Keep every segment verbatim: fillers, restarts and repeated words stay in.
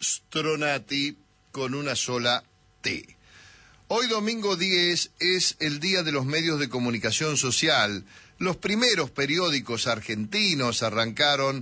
Stronati con una sola T. Hoy domingo diez es el Día de los Medios de Comunicación Social. Los primeros periódicos argentinos arrancaron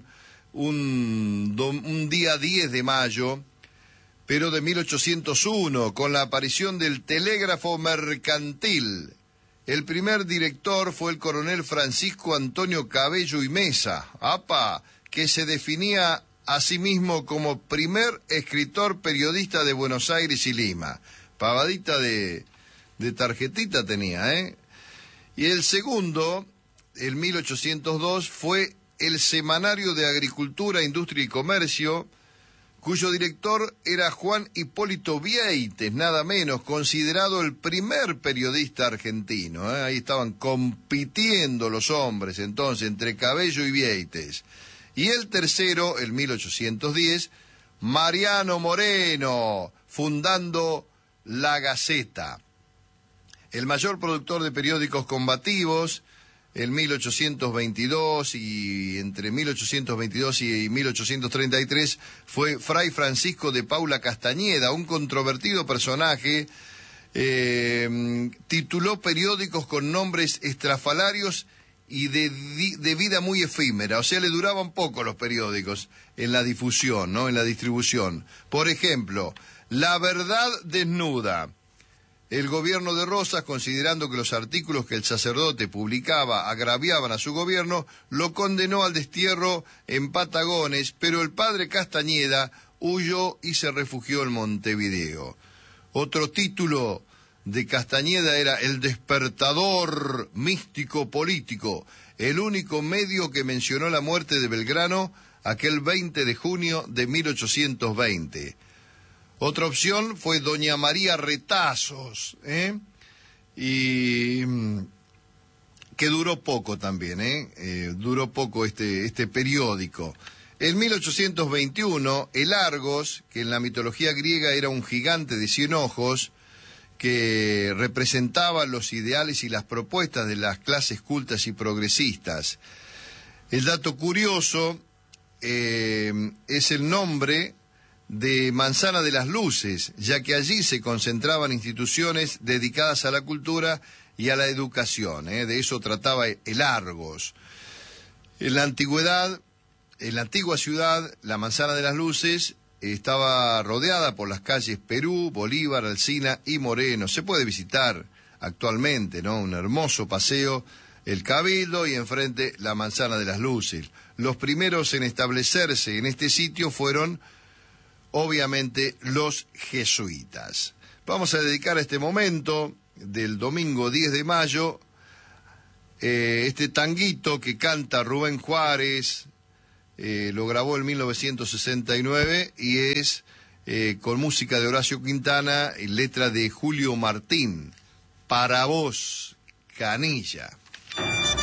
un, un día diez de mayo, pero de mil ochocientos uno, con la aparición del telégrafo mercantil. El primer director fue el coronel Francisco Antonio Cabello y Mesa, ¡apa!, que se definía a sí mismo como primer escritor periodista de Buenos Aires y Lima. Pavadita de, de tarjetita tenía, ¿eh? Y el segundo, el mil ochocientos dos, fue el Semanario de Agricultura, Industria y Comercio, cuyo director era Juan Hipólito Vieites, nada menos, considerado el primer periodista argentino, ¿eh? Ahí estaban compitiendo los hombres, entonces, entre Cabello y Vieites. Y el tercero, el mil ochocientos diez, Mariano Moreno, fundando La Gaceta. El mayor productor de periódicos combativos, en mil ochocientos veintidós y entre mil ochocientos veintidós y mil ochocientos treinta y tres, fue Fray Francisco de Paula Castañeda, un controvertido personaje. Eh, tituló periódicos con nombres estrafalarios y de, de vida muy efímera, o sea, le duraban poco los periódicos en la difusión, ¿no?, en la distribución. Por ejemplo, La Verdad Desnuda. El gobierno de Rosas, considerando que los artículos que el sacerdote publicaba agraviaban a su gobierno, lo condenó al destierro en Patagones, pero el padre Castañeda huyó y se refugió en Montevideo. Otro título de Castañeda era El Despertador Místico Político, el único medio que mencionó la muerte de Belgrano aquel veinte de junio de mil ochocientos veinte. Otra opción fue Doña María Retazos, ¿eh? y que duró poco también, ¿eh? Eh, duró poco este, este periódico. En mil ochocientos veintiuno, el Argos, que en la mitología griega era un gigante de cien ojos, que representaba los ideales y las propuestas de las clases cultas y progresistas. El dato curioso eh, es el nombre de Manzana de las Luces, ya que allí se concentraban instituciones dedicadas a la cultura y a la educación, ¿eh? De eso trataba el Argos. En la antigüedad, en la antigua ciudad, la Manzana de las Luces estaba rodeada por las calles Perú, Bolívar, Alsina y Moreno. Se puede visitar actualmente, ¿no?, un hermoso paseo, el Cabildo, y enfrente la Manzana de las Luces. Los primeros en establecerse en este sitio fueron, obviamente, los jesuitas. Vamos a dedicar este momento del domingo diez de mayo, eh, este tanguito que canta Rubén Juárez. Eh, lo grabó en mil novecientos sesenta y nueve y es eh, con música de Horacio Quintana y letra de Julio Martín. Para vos, Canilla.